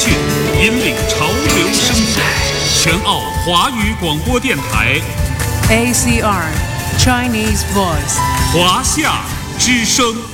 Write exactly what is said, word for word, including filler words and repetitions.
讯，引领潮流生活。全澳华语广播电台 A C R Chinese Voice 华夏之声。